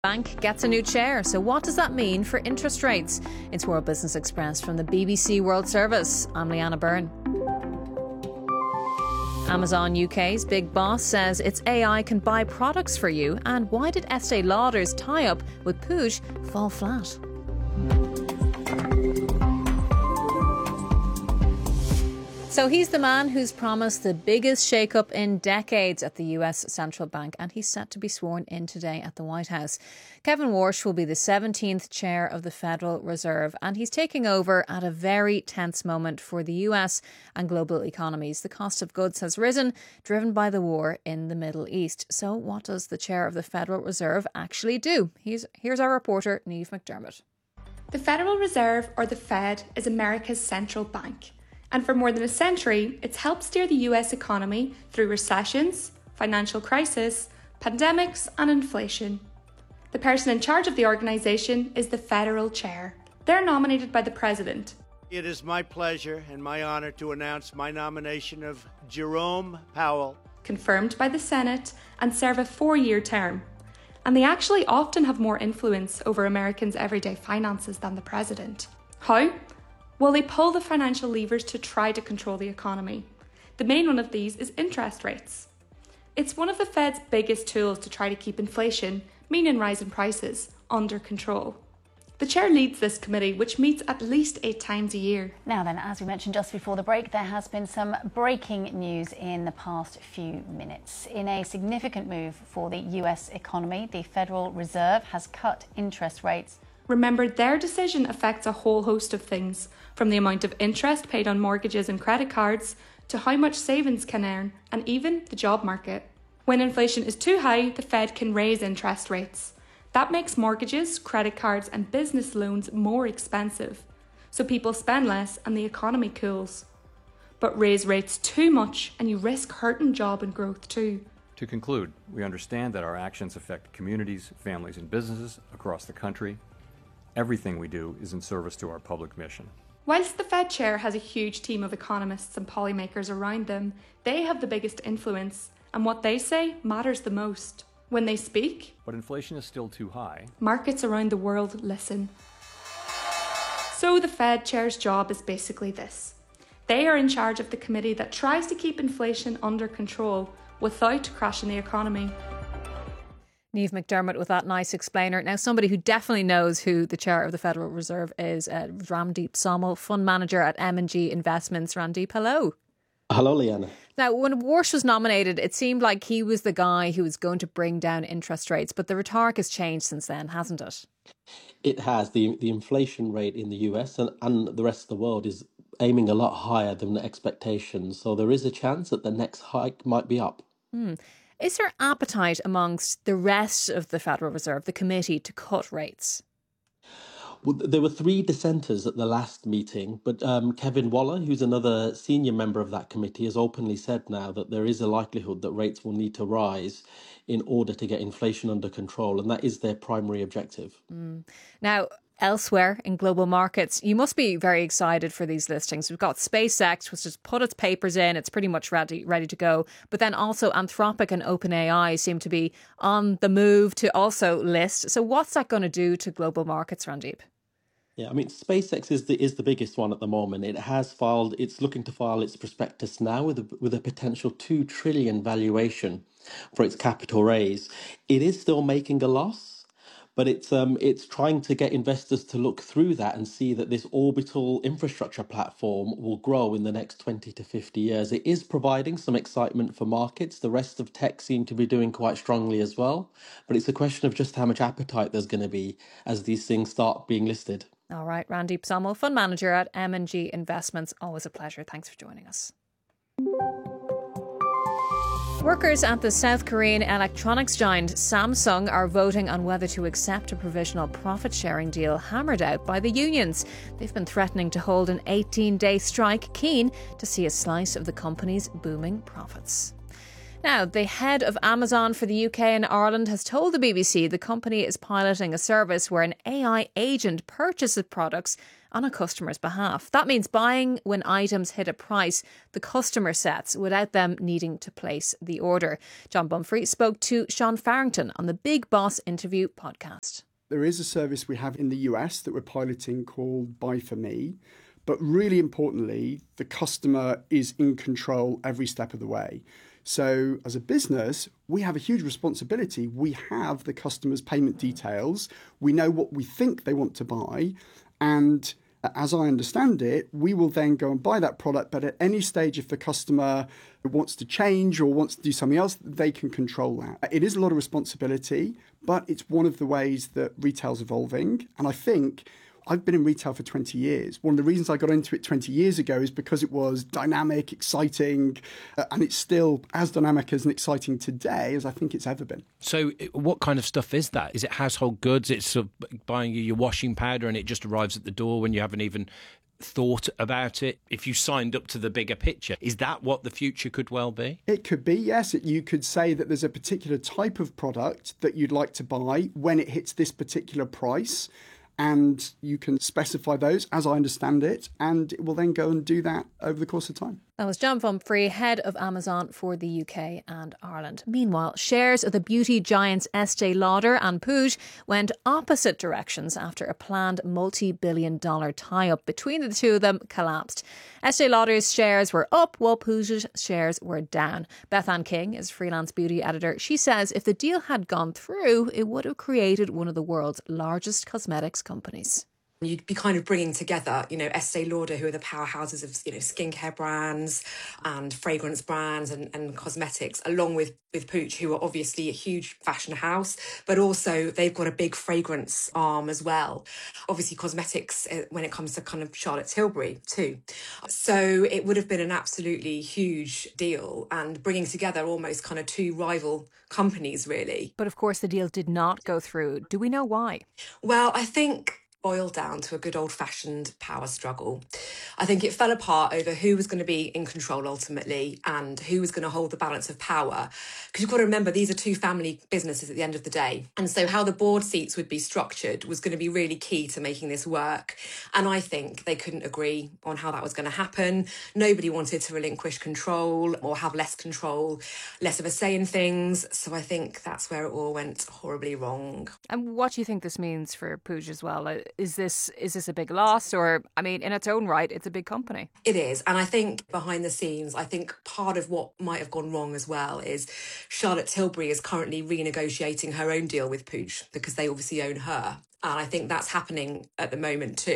Bank gets a new chair, so what does that mean for interest rates? It's World Business Express from the BBC World Service. I'm Leanna Byrne. Amazon UK's big boss says its AI can buy products for you. And why did Estee Lauder's tie-up with Puig fall flat? So he's the man who's promised the biggest shake-up in decades at the US Central Bank, and he's set to be sworn in today at the White House. Kevin Warsh will be the 17th chair of the Federal Reserve, and he's taking over at a very tense moment for the US and global economies. The cost of goods has risen, driven by the war in the Middle East. So what does the chair of the Federal Reserve actually do? Here's our reporter, Niamh McDermott. The Federal Reserve, or the Fed, is America's central bank. And for more than a century, it's helped steer the US economy through recessions, financial crisis, pandemics, and inflation. The person in charge of the organisation is the Federal Chair. They're nominated by the President. It is my pleasure and my honour to announce my nomination of Jerome Powell. Confirmed by the Senate and serve a 4-year term. And they actually often have more influence over Americans' everyday finances than the President. How? Well, they pull the financial levers to try to control the economy. The main one of these is interest rates. It's one of the Fed's biggest tools to try to keep inflation, meaning rising prices, under control. The chair leads this committee, which meets at least 8 times a year. Now then, as we mentioned just before the break, there has been some breaking news in the past few minutes. In a significant move for the US economy, the Federal Reserve has cut interest rates. Remember, their decision affects a whole host of things, from the amount of interest paid on mortgages and credit cards to how much savings can earn, and even the job market. When inflation is too high, the Fed can raise interest rates. That makes mortgages, credit cards and business loans more expensive, so people spend less and the economy cools. But raise rates too much and you risk hurting job and growth too. To conclude, we understand that our actions affect communities, families and businesses across the country. Everything we do is in service to our public mission. Whilst the Fed chair has a huge team of economists and policymakers around them, they have the biggest influence, and what they say matters the most. When they speak, but inflation is still too high. Markets around the world listen. So the Fed chair's job is basically this. They are in charge of the committee that tries to keep inflation under control without crashing the economy. Niamh McDermott with that nice explainer. Now, somebody who definitely knows who the chair of the Federal Reserve is, Randeep Somal, fund manager at M&G Investments. Randeep, hello. Hello, Leanna. Now, when Warsh was nominated, it seemed like he was the guy who was going to bring down interest rates, but the rhetoric has changed since then, hasn't it? It has. The inflation rate in the US and the rest of the world is aiming a lot higher than the expectations. So there is a chance that the next hike might be up. Is there appetite amongst the rest of the Federal Reserve, the committee, to cut rates? Well, there were 3 dissenters at the last meeting, but Kevin Waller, who's another senior member of that committee, has openly said now that there is a likelihood that rates will need to rise in order to get inflation under control, and that is their primary objective. Now, elsewhere in global markets, you must be very excited for these listings. We've got SpaceX, which has put its papers in. It's pretty much ready to go. But then also Anthropic and OpenAI seem to be on the move to also list. So what's that going to do to global markets, Randeep? Yeah, I mean, SpaceX is the biggest one at the moment. It's looking to file its prospectus now with a potential $2 trillion valuation for its capital raise. It is still making a loss, but it's trying to get investors to look through that and see that this orbital infrastructure platform will grow in the next 20 to 50 years. It is providing some excitement for markets. The rest of tech seem to be doing quite strongly as well, but it's a question of just how much appetite there's going to be as these things start being listed. All right, Randeep Somal, fund manager at M&G Investments. Always a pleasure. Thanks for joining us. Workers at the South Korean electronics giant Samsung are voting on whether to accept a provisional profit-sharing deal hammered out by the unions. They've been threatening to hold an 18-day strike, keen to see a slice of the company's booming profits. Now, the head of Amazon for the UK and Ireland has told the BBC the company is piloting a service where an AI agent purchases products on a customer's behalf. That means buying when items hit a price the customer sets without them needing to place the order. John Bumfrey spoke to Sean Farrington on the Big Boss Interview podcast. There is a service we have in the US that we're piloting called Buy For Me. But really importantly, the customer is in control every step of the way. So as a business, we have a huge responsibility. We have the customer's payment details. We know what we think they want to buy. And as I understand it, we will then go and buy that product. But at any stage, if the customer wants to change or wants to do something else, they can control that. It is a lot of responsibility, but it's one of the ways that retail's evolving. And I think I've been in retail for 20 years. One of the reasons I got into it 20 years ago is because it was dynamic, exciting, and it's still as dynamic and exciting today as I think it's ever been. So what kind of stuff is that? Is it household goods? It's sort of buying you your washing powder and it just arrives at the door when you haven't even thought about it? If you signed up to the bigger picture, is that what the future could well be? It could be, yes. You could say that there's a particular type of product that you'd like to buy when it hits this particular price. And you can specify those, as I understand it, and it will then go and do that over the course of time. That was John Bumfrey, head of Amazon for the UK and Ireland. Meanwhile, shares of the beauty giants Estee Lauder and Puig went opposite directions after a planned multi-billion-dollar tie-up between the two of them collapsed. Estee Lauder's shares were up, while Puig's shares were down. Beth Ann King is freelance beauty editor. She says if the deal had gone through, it would have created one of the world's largest cosmetics companies. You'd be kind of bringing together, Estee Lauder, who are the powerhouses of, skincare brands and fragrance brands and cosmetics, along with Puig, who are obviously a huge fashion house, but also they've got a big fragrance arm as well. Obviously cosmetics when it comes to kind of Charlotte Tilbury too. So it would have been an absolutely huge deal and bringing together almost kind of two rival companies, really. But of course the deal did not go through. Do we know why? Well, I think boiled down to a good old-fashioned power struggle. I think it fell apart over who was going to be in control ultimately and who was going to hold the balance of power. Because you've got to remember, these are two family businesses at the end of the day. And so how the board seats would be structured was going to be really key to making this work. And I think they couldn't agree on how that was going to happen. Nobody wanted to relinquish control or have less control, less of a say in things. So I think that's where it all went horribly wrong. And what do you think this means for Puig as well? Is this a big loss? Or, I mean, in its own right, it's a big company. It is. And I think behind the scenes, I think part of what might have gone wrong as well is Charlotte Tilbury is currently renegotiating her own deal with Puig because they obviously own her. And I think that's happening at the moment too.